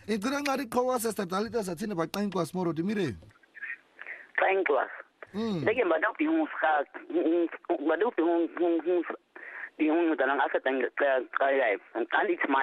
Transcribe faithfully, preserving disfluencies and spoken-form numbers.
Ngicela ngari khowa sister dalita sathini baqa inkosi moro dimire. Xa inkosi. Mm. Ndeke badawudinga badawudinga dingumntana ngase xa xa live. Xa lithi